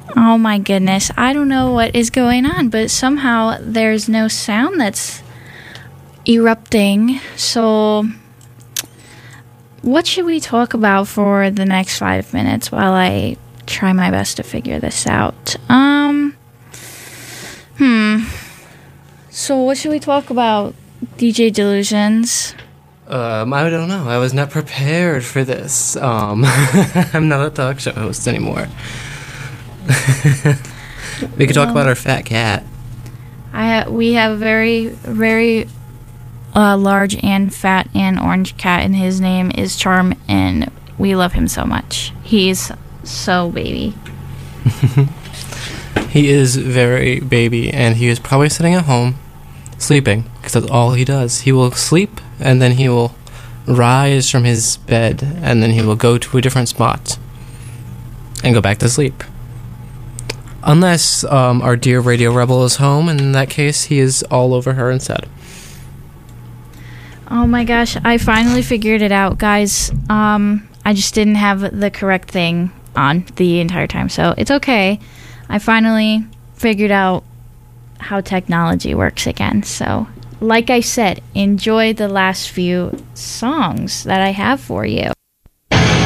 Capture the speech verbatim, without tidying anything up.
Oh my goodness. I don't know what is going on, but somehow there's no sound that's erupting. So, what should we talk about for the next five minutes while I try my best to figure this out? Um, hmm. So, what should we talk about, D J Delusions? Um, I don't know. I was not prepared for this. Um, I'm not a talk show host anymore. We could talk Well, about our fat cat. I ha- we have a very, very uh, large and fat and orange cat, and his name is Charm, and we love him so much. He's so baby. He is very baby, and he is probably sitting at home sleeping, because that's all he does. He will sleep, and then he will rise from his bed, and then he will go to a different spot and go back to sleep. Unless um, our dear Radio Rebel is home, and in that case, he is all over her instead. Oh my gosh, I finally figured it out, guys. Um, I just didn't have the correct thing on the entire time, so it's okay. I finally figured out how technology works again. So, like I said, enjoy the last few songs that I have for you.